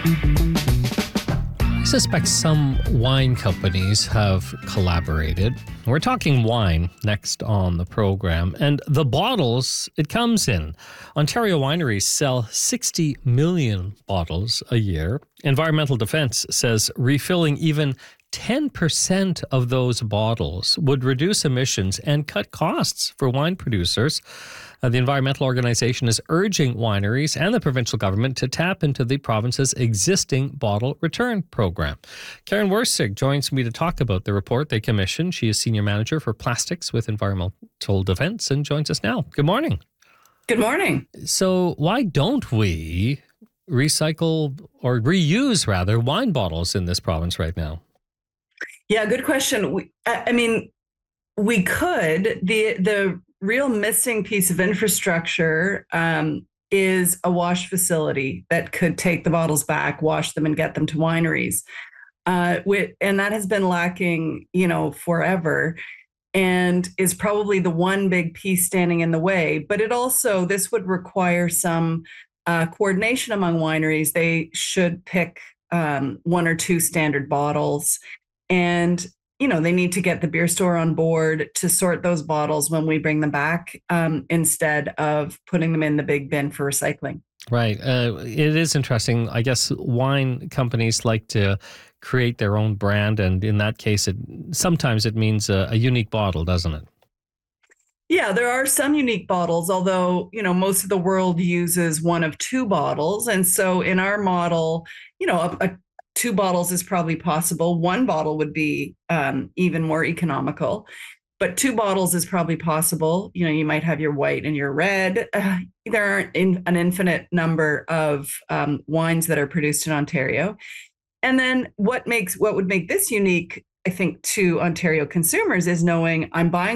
I suspect some wine companies have collaborated. We're talking wine next on the program. And the bottles it comes in. Ontario wineries sell 60 million bottles a year. Environmental Defence says refilling even 10% of those bottles would reduce emissions and cut costs for wine producers. The environmental organization is urging wineries and the provincial government to tap into the province's existing bottle return program. Karen Wursig joins me to talk about the report they commissioned. She is Senior Manager for Plastics with Environmental Defence and joins us now. Good morning. Good morning. So why don't we recycle or reuse, rather, wine bottles in this province right now? Yeah, good question. We could. The real missing piece of infrastructure is a wash facility that could take the bottles back, wash them, and get them to wineries. And that has been lacking, forever, and is probably the one big piece standing in the way. But this would require some coordination among wineries. They should pick one or two standard bottles. And, they need to get the beer store on board to sort those bottles when we bring them back instead of putting them in the big bin for recycling. Right. It is interesting. I guess wine companies like to create their own brand. And in that case, sometimes it means a unique bottle, doesn't it? Yeah, there are some unique bottles, although, most of the world uses one of two bottles. And so in our model, two bottles is probably possible. One bottle would be even more economical, but two bottles is probably possible. You might have your white and your red. There aren't an infinite number of wines that are produced in Ontario. And then what would make this unique, I think, to Ontario consumers is knowing I'm buying